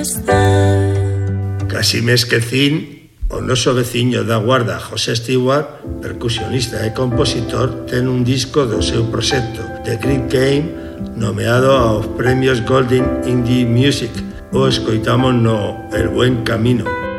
Casi me esquecín o noso veciño da Guarda, José Stewart, percusionista e compositor, ten un disco do seu proxecto, The Great Game, nomeado aos premios Golden Indie Music. O escoitamos no El Buen Camino.